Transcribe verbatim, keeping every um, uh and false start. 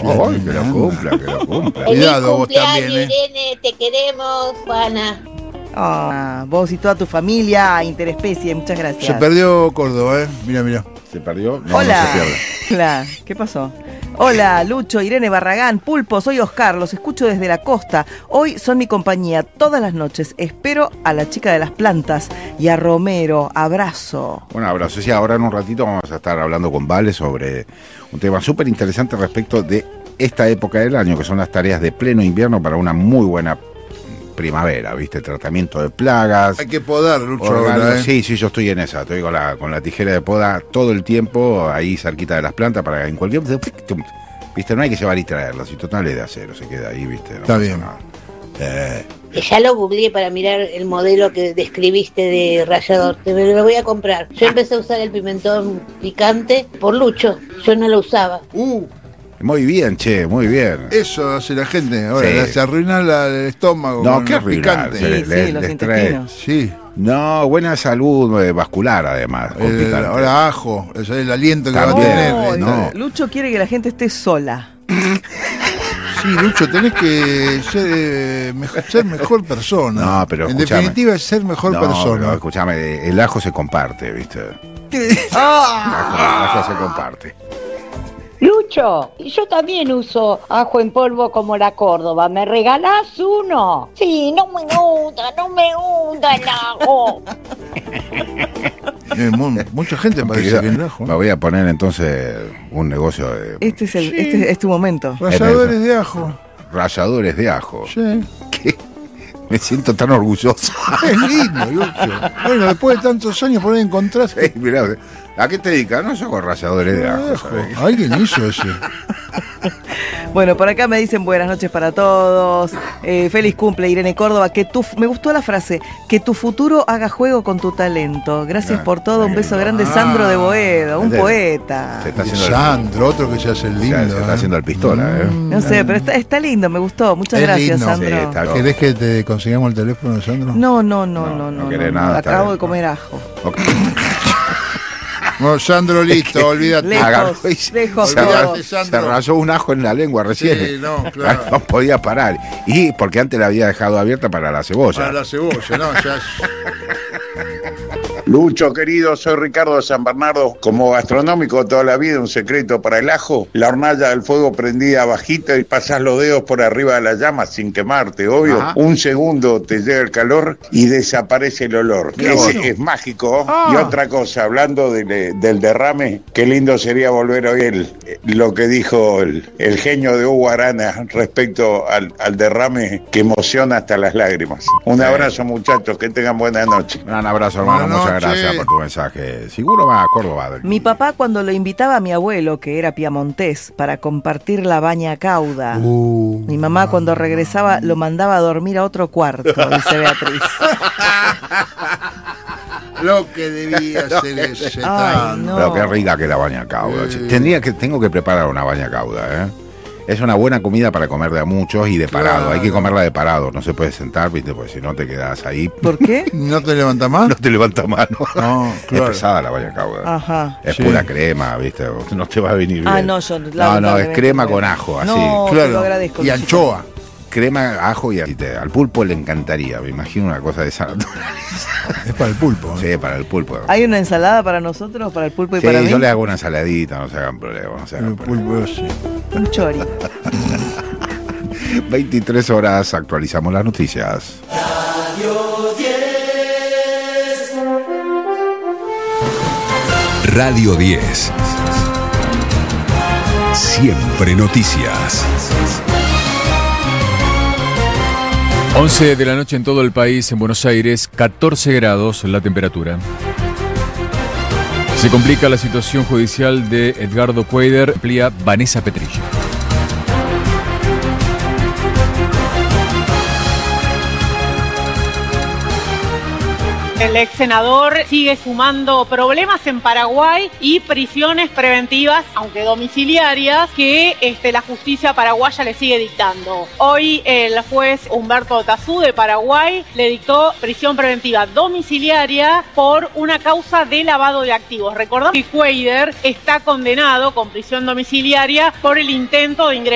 Oh, que lo cumpla, que lo cumpla. Cuidado vos también, también, ¿eh? Irene, te queremos, Juana. Ah, vos y toda tu familia, interespecie, muchas gracias. Se perdió Córdoba, ¿eh? Mira, mira. ¿Se perdió? No, Hola. no se pierde. Hola, ¿qué pasó? Hola, Lucho, Irene Barragán, Pulpo, soy Oscar, los escucho desde la costa. Hoy son mi compañía todas las noches. Espero a la chica de las plantas y a Romero. Abrazo. Bueno, abrazo. Sí, ahora en un ratito vamos a estar hablando con Vale sobre un tema súper interesante respecto de esta época del año, que son las tareas de pleno invierno para una muy buena primavera, ¿viste? Tratamiento de plagas. Hay que podar, Lucho, Orgánicos. ahora, ¿eh? Sí, sí, yo estoy en esa. Estoy con la, con la tijera de poda todo el tiempo ahí cerquita de las plantas para que en cualquier... ¿Viste? No hay que llevar y traerlas. Y total es de acero, se queda ahí, ¿viste? No Está pasa bien. nada. Eh, Ya lo googleé para mirar el modelo que describiste de rallador. Te me lo voy a comprar. Yo empecé a usar el pimentón picante por Lucho. Yo no lo usaba. Uh, muy bien, che, muy bien. eso hace la gente. Ahora Sí. le hace arruinar la- el estómago. No, con qué los arruinar, picantes. se le- Sí, le- sí, los les trae- intestinos. Sí. No, buena salud eh, vascular además. Con El- picante. ahora ajo, o sea, el aliento que También, va a tener. Oh, ¿eh? no. Lucho quiere que la gente esté sola. Sí, Lucho, tenés que ser, eh, mejor, ser mejor persona. No, pero en escuchame. definitiva es ser mejor No, persona. pero escúchame, el ajo se comparte, ¿viste? ¿Qué? El ajo, el ajo se comparte. Lucho, y yo también uso ajo en polvo como la Córdoba. ¿Me regalás uno? Sí, no me gusta, no me gusta el ajo. Eh, mu- mucha gente parece que el ajo. Me voy a poner entonces un negocio de Este es, el, Sí. este es tu momento. Ralladores de ajo. ralladores de ajo. Sí. ¿Qué? Me siento tan orgulloso. Es lindo, Lucho. Bueno, después de tantos años por ahí encontraste. Ey, mirá, ¿a qué te dedicas? No, yo con ralladores de ajo. ¿sabés? Alguien hizo ese. Bueno, por acá me dicen buenas noches para todos. Eh, feliz cumple, Irene Córdoba. Que tu, me gustó la frase, que tu futuro haga juego con tu talento. Gracias Ah, por todo. Un qué beso lindo. grande, Sandro de Boedo, un Este- poeta. Se está haciendo el, Sandro, otro que se hace el se- lindo. se está ¿eh? haciendo el pistola, ¿eh? No sé, pero está, está lindo, me gustó. Muchas Es gracias, lindo. Sandro. Sí, está- ¿Querés que te consigamos el teléfono de Sandro? No, no, no, No, no, no no. querés no, nada, está Acabo bien. de comer ajo. Ok. No, Sandro, listo, olvídate. Lejos, Agarró y se- lejos, se, olvidate, arra- Sandro. se rayó un ajo en la lengua recién. Sí, no, claro. No podía parar. Y porque antes la había dejado abierta para la cebolla. Para la cebolla, ¿no? Ya es- Lucho, querido, soy Ricardo de San Bernardo. Como gastronómico toda la vida, un secreto para el ajo. La hornalla del fuego prendida bajita y pasás los dedos por arriba de la llama sin quemarte, obvio. Ajá. Un segundo te llega el calor y desaparece el olor. Qué Es, bueno. es mágico. Ah. Y otra cosa, hablando de- del derrame, qué lindo sería volver a oír el- lo que dijo el, el genio de Hugo Arana respecto al, al derrame que emociona hasta las lágrimas. Un abrazo, muchachos, que tengan buena noche. Un abrazo, hermano. Buenas Muchas noches. gracias por tu mensaje. Seguro va a Córdoba. Mi papá cuando lo invitaba a mi abuelo, que era piamontés, para compartir la baña cauda. Uh, Mi mamá cuando regresaba lo mandaba a dormir a otro cuarto, dice Beatriz. lo que debía ser ese Ay, tan. no. Pero qué rica que la baña cauda. Sí. Tendría que, tengo que preparar una baña cauda, ¿eh? Es una buena comida para comer de a muchos y de parado. Claro. Hay que comerla de parado. No se puede sentar, ¿viste? Porque si no te quedas ahí, ¿Por qué? ¿No te levanta más? no te levanta mano. No, claro. Es pesada la baña cauda. Ajá. Es Sí. pura crema, ¿viste? No te va a venir bien. Ah, no, yo No, no, es lamentablemente crema no. con ajo, así. No, te Claro. lo agradezco. Y Luchito. anchoa. Crema, ajo y aceite. Al pulpo le encantaría. Me imagino una cosa de esa naturaleza. Es para el pulpo. ¿eh? Sí, para el pulpo. ¿Hay una ensalada para nosotros, para el pulpo y Sí, para mí? yo le hago una ensaladita, no se hagan problemas. No se El hagan problemas. pulpo, sí. Un chori. veintitrés horas, actualizamos las noticias. Radio diez. Siempre noticias. once de la noche en todo el país, en Buenos Aires, catorce grados la temperatura. Se complica la situación judicial de Edgardo Cuader, amplía Vanessa Petrillo. El ex senador sigue sumando problemas en Paraguay y prisiones preventivas, aunque domiciliarias, que este, la justicia paraguaya le sigue dictando. Hoy el juez Humberto Tazú de Paraguay le dictó prisión preventiva domiciliaria por una causa de lavado de activos. Recordamos que Cuader está condenado con prisión domiciliaria por el intento de ingresar